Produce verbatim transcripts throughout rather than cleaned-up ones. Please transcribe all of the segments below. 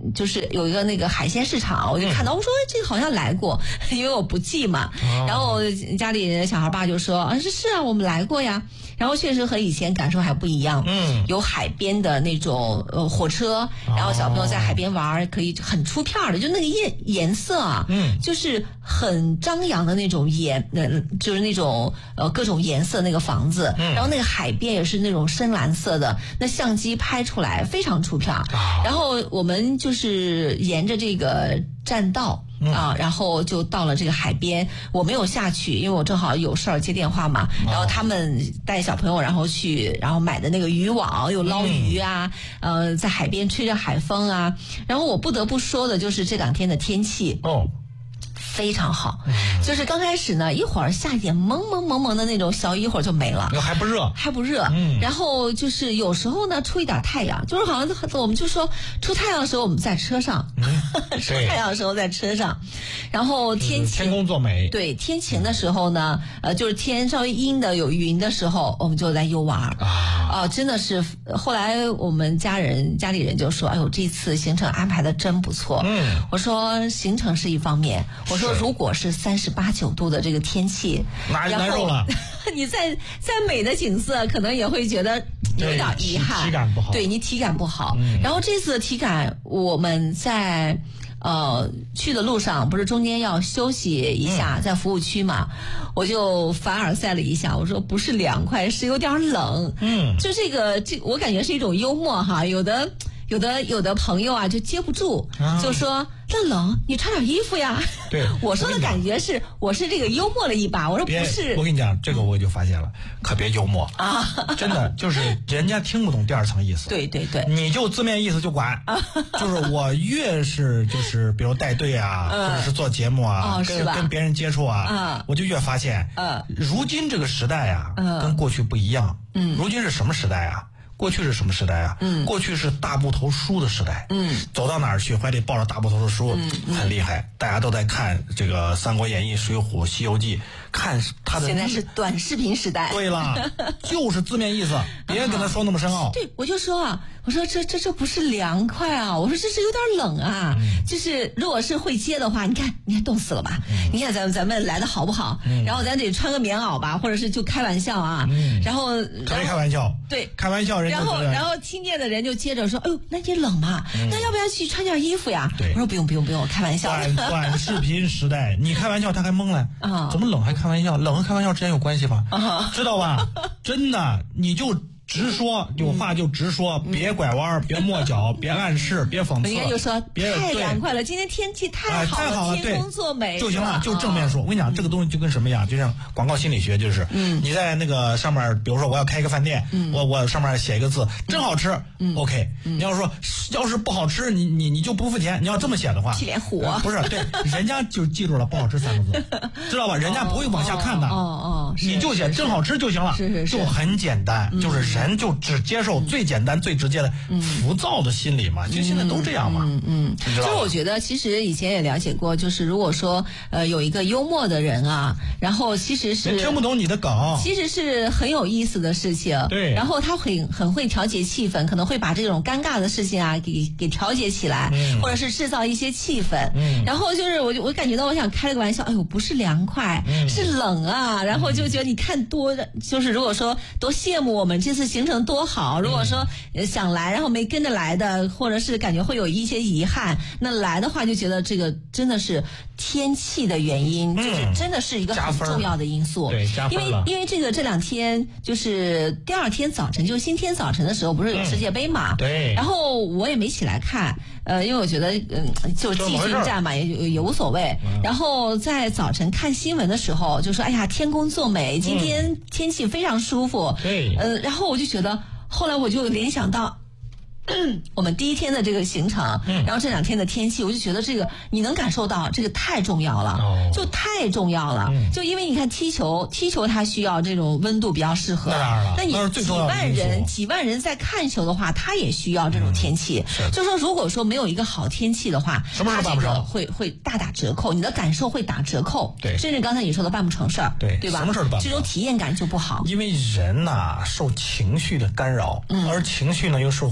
就是有一个那个海鲜市场，我就看到，我说这个好像来过，因为我不记嘛。哦、然后家里小孩爸就说啊，是是啊，我们来过呀。然后确实和以前感受还不一样，嗯，有海边的那种呃火车，然后小朋友在海边玩，可以很出片的，就那个颜颜色啊，嗯，就是很张扬的那种颜，呃，就是那种呃各种颜色那个房子，嗯，然后那个海边也是那种深蓝色的，那相机拍出来非常出片。然后我们就是沿着这个栈道。啊，然后就到了这个海边，我没有下去，因为我正好有事儿接电话嘛。然后他们带小朋友，然后去，然后买的那个渔网，又捞鱼啊，嗯、呃，在海边吹着海风啊。然后我不得不说的就是这两天的天气哦。非常好，就是刚开始呢，一会儿下一点蒙蒙蒙蒙的那种小雨，一会儿就没了， 还不热， 还不热。嗯，然后就是有时候呢出一点太阳，就是好像我们就说出太阳的时候我们在车上，嗯、出太阳的时候在车上，然后天晴， 天公作美。 对，天晴的时候呢，呃，就是天稍微阴的有云的时候，我们就在游玩啊，啊、呃，真的是。后来我们家人家里人就说：“哎呦，这次行程安排的真不错。”嗯，我说行程是一方面，我说。如果是三十八九度的这个天气， 哪难受了？ 你再再美的景色，可能也会觉得有点遗憾， 体感不好。 对你体感不好。嗯、然后这次的体感，我们在呃去的路上，不是中间要休息一下，嗯、在服务区嘛，我就凡尔赛了一下，我说不是凉快，是有点冷。嗯，就这个这，我感觉是一种幽默哈，有的。有的有的朋友啊就接不住，啊、就说那冷，你穿点衣服呀。 对， 我说的感觉是我是这个幽默了一把，我说不是。 我跟你讲，这个我就发现了，可别幽默啊！真的就是人家听不懂第二层意思。 对对对， 你就字面意思就管。就是我越是就是比如带队啊，嗯、或者是做节目啊， 哦、 跟跟别人接触啊，嗯、我就越发现，嗯、如今这个时代啊，嗯、跟过去不一样。嗯，如今是什么时代啊？过去是什么时代啊？嗯，过去是大部头书的时代。嗯，走到哪儿去还得抱着大部头的书，嗯、很厉害。大家都在看这个《三国演义》《水浒》《西游记》，看他的。 现在是短视频时代。 对了，就是字面意思，别跟他说那么深奥。 对，我就说啊，我说这这这不是凉快啊，我说这是有点冷啊。嗯、就是如果是会接的话，你看你看冻死了吧？嗯、你看咱们咱们来的好不好？嗯、然后咱得穿个棉袄吧，或者是就开玩笑啊。嗯、然后可别开玩笑。 对， 开玩笑人。 然后，然后听见的人就接着说：“哎呦，那你冷吗？嗯、那要不要去穿件衣服呀？” 对， 我说：“不用，不用，不用，我开玩笑。” 短短视频时代，你开玩笑他还懵了啊！怎么冷还开玩笑？冷和开玩笑之间有关系吗？啊、知道吧？真的，你就。直说，有话就直说，嗯、别拐弯，别抹角，别暗示，别讽刺。 人家就说别太凉快了，今天天气太好了， 太好了， 天公作美就行了，就正面说。我跟你讲，这个东西就跟什么样，就像广告心理学，就是，嗯，你在那个上面，比如说我要开一个饭店，嗯、我我上面写一个字，真好吃，嗯、，OK。你要说要是不好吃，你你你就不付钱。你要这么写的话， 气脸虎、啊呃、不是对，人家就记住了不好吃三个字，知道吧？人家不会往下看的。 哦哦， 你就写真好吃就行了， 是是是， 就很简单，嗯、就是人就只接受最简单、嗯、最直接的浮躁的心理嘛，嗯、就现在都这样嘛。 嗯嗯，就是我觉得其实以前也了解过，就是如果说呃有一个幽默的人啊，然后其实是听不懂你的梗， 其实是很有意思的事情。 对， 然后他很很会调节气氛，可能会把这种尴尬的事情啊给给调节起来，嗯、或者是制造一些气氛。嗯，然后就是我我感觉到我想开了个玩笑，哎呦不是凉快，嗯、是冷啊，然后就觉得你看多就是如果说多羡慕我们这次行程多好，如果说想来然后没跟着来的，或者是感觉会有一些遗憾，那来的话就觉得这个真的是天气的原因，嗯、就是真的是一个很重要的因素。 对，加分了。 因为因为这个这两天就是第二天早晨，就是星期天早晨的时候，不是有世界杯嘛？ 嗯、对。 然后我也没起来看，呃，因为我觉得嗯，就继续战嘛，也也无所谓。嗯、然后在早晨看新闻的时候，就说哎呀，天公作美，今天天气非常舒服。 对。 呃，然后我就觉得。后来我就联想到我们第一天的这个行程，嗯、然后这两天的天气，我就觉得这个你能感受到这个太重要了，哦、就太重要了。嗯、就因为你看踢球，踢球它需要这种温度比较适合，那你几万人几万人在看球的话，它也需要这种天气。嗯、就说如果说没有一个好天气的话， 什么事办不成， 会会大打折扣，你的感受会打折扣。 对， 甚至刚才你说的办不成事儿， 对对吧？ 什么事都办不成， 这种体验感就不好。 因为人呐、啊、受情绪的干扰，嗯、而情绪呢又受环境的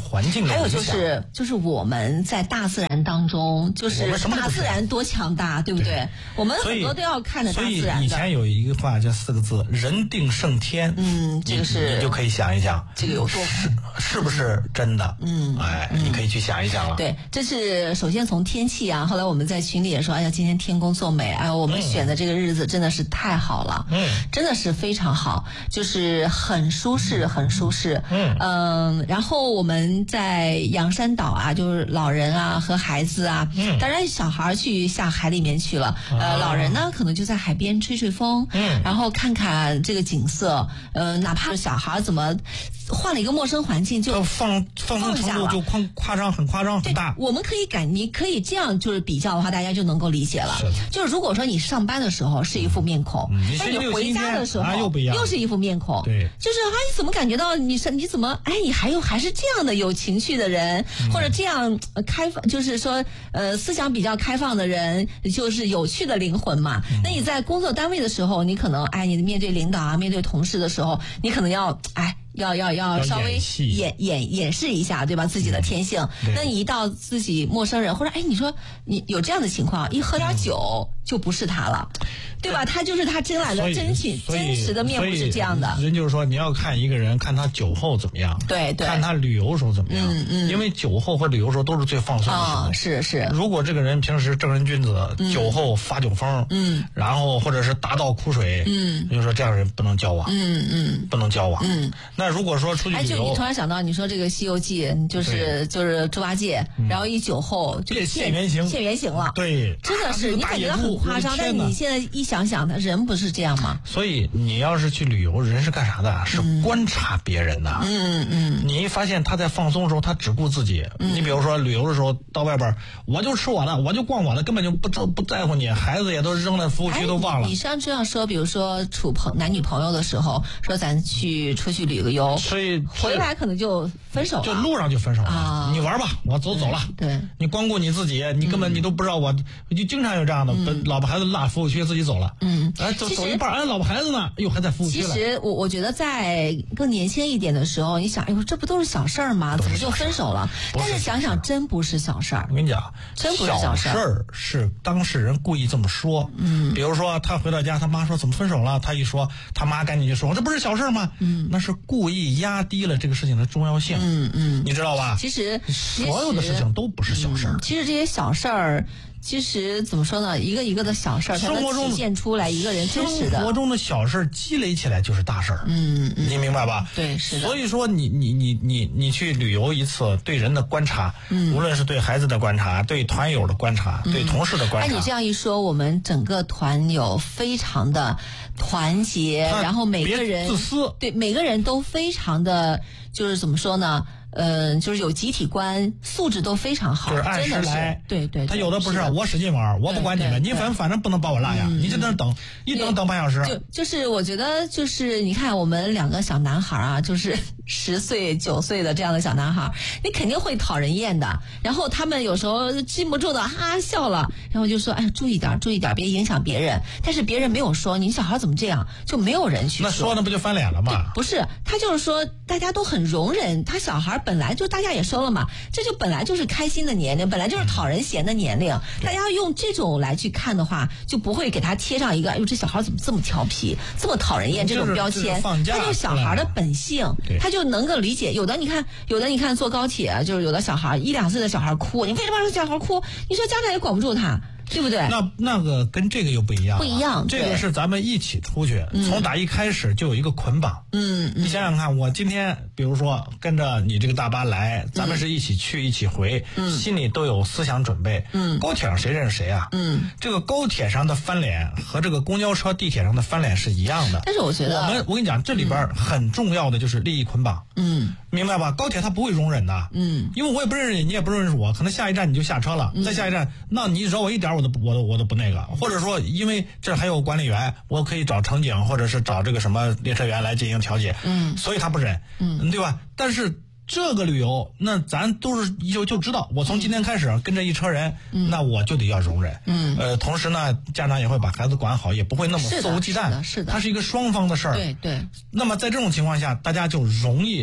种还有就是就是我们在大自然当中，就是大自然多强大，对不对？对，我们很多都要看着大自然的。 所以以前有一句话叫四个字：人定胜天。 嗯，这个是你就可以想一想， 这个有多是是不是真的？嗯，哎，你可以去想一想了。 对，这是首先从天气啊，后来我们在群里也说，哎呀，今天天公作美，哎，我们选的这个日子真的是太好了，嗯，真的是非常好，就是很舒适，很舒适。嗯嗯，然后我们在阳山岛啊，就是老人啊和孩子啊，嗯，当然小孩去下海里面去了，呃，老人呢可能就在海边吹吹风，嗯，然后看看这个景色，呃，哪怕小孩怎么换了一个陌生环境，就放放松程度就夸夸张很夸张很大。 我们可以感，你可以这样就是比较的话，大家就能够理解了。就是如果说你上班的时候是一副面孔，那、嗯、你回家的时候、啊、又, 又是一副面孔。 对， 就是哎，你怎么感觉到你是你怎么哎，你还有还是这样的有情绪的人，嗯、或者这样开放，就是说呃思想比较开放的人，就是有趣的灵魂嘛。嗯、那你在工作单位的时候，你可能哎，你面对领导啊，面对同事的时候，你可能要哎。要要要稍微演演演示一下，对吧？自己的天性。嗯、那你一到自己陌生人，或者哎，你说你有这样的情况，一喝点酒、嗯、就不是他了，对吧？他就是他真来的真情真实的面目是这样的。 人就是说，你要看一个人，看他酒后怎么样， 对对， 看他旅游时候怎么样，嗯嗯，因为酒后和旅游时候都是最放松的时候。 哦、是是。 如果这个人平时正人君子，嗯、酒后发酒疯，嗯，然后或者是大倒苦水，嗯，就说这样人不能交往， 嗯嗯， 不能交往，嗯。那如果说出去旅游， 哎，就你突然想到，你说这个《西游记》就是就是猪八戒，嗯、然后一酒后就现原形， 现原形了， 对， 真的是你感觉很夸张，但你现在一想想，他人不是这样吗？ 所以你要是去旅游，人是干啥的？是观察别人的。 嗯嗯。 你一发现他在放松的时候，他只顾自己。嗯、你比如说旅游的时候，到外边我就吃我的，我就逛我的，根本就不不在乎你，孩子也都扔在服务区都忘了。 哎、你上这样说，比如说处朋男女朋友的时候，说咱去出去旅个游， 所以回来可能就分手了， 就路上就分手了。啊、你玩吧，我走走了。 对， 你光顾你自己，你根本你都不知道我，嗯、就经常有这样的，嗯、老婆孩子落服务区自己走了。嗯，哎，走走一半，哎，老婆孩子呢？哎呦，还在服务区了。 其实我我觉得在更年轻一点的时候，你想，哎呦，这不都是小事儿吗？怎么就分手了？但是想想，真不是小事儿。 我跟你讲， 真不是小事儿，是当事人故意这么说。嗯，比如说他回到家，他妈说怎么分手了？他一说，他妈赶紧就说，这不是小事吗？嗯，那是故意压低了这个事情的重要性。 嗯嗯， 你知道吧？ 其实所有的事情都不是小事儿。 嗯、其实这些小事儿。其实怎么说呢？一个一个的小事儿，它能体现出来一个人真实的。 生活中的小事积累起来就是大事儿。 嗯嗯， 你明白吧？ 对，是的。 所以说你，你你你你你去旅游一次，对人的观察，嗯，无论是对孩子的观察，对团友的观察，嗯、对同事的观察。 哎，你这样一说，我们整个团友非常的团结，然后每个人自私， 对每个人都非常的，就是怎么说呢？嗯、呃，就是有集体观，素质都非常好， 就是按时来。 对 对, 对， 他有的不是，我使劲玩，我不管你们，你反反正不能把我落下，嗯、你就在那等，一等等半小时。 就就是我觉得就是你看我们两个小男孩啊，就是十岁九岁的这样的小男孩，你肯定会讨人厌的。然后他们有时候禁不住的哈哈笑了，然后就说：“哎，注意点，注意点，别影响别人。”但是别人没有说你小孩怎么这样，就没有人去说。 那说那不就翻脸了吗？ 不是，他就是说大家都很容忍，他小孩本来就大家也说了嘛，这就本来就是开心的年龄，本来就是讨人嫌的年龄。大家用这种来去看的话，就不会给他贴上一个“哎呦，这小孩怎么这么调皮，这么讨人厌”这种标签。他就小孩的本性，他就能够理解。有的你看，有的你看坐高铁，就是有的小孩一两岁的小孩哭，你为什么让小孩哭？你说家长也管不住他。对不对？ 那那个跟这个又不一样， 不一样。 这个是咱们一起出去，嗯、从打一开始就有一个捆绑。 嗯， 你想想看，我今天比如说跟着你这个大巴来，咱们是一起去、嗯、一起回，嗯，心里都有思想准备。嗯，高铁上谁认识谁啊？嗯，这个高铁上的翻脸和这个公交车、地铁上的翻脸是一样的。 但是我觉得， 我们我跟你讲，这里边很重要的就是利益捆绑。嗯，明白吧？高铁它不会容忍的。嗯，因为我也不认识你，你也不认识我，可能下一站你就下车了，嗯、再下一站，那你惹我一点我都我都我都不那个，或者说因为这还有管理员，我可以找乘警或者是找这个什么列车员来进行调解。嗯，所以他不忍。嗯，对吧？但是这个旅游，那咱都是就就知道，我从今天开始跟着一车人，嗯、那我就得要容忍。嗯，呃，同时呢，家长也会把孩子管好，也不会那么肆无忌惮。 是的，是的， 它是一个双方的事儿。 对对。 那么在这种情况下，大家就容易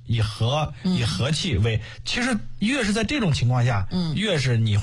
以和以和气为，其实越是在这种情况下，嗯，越是你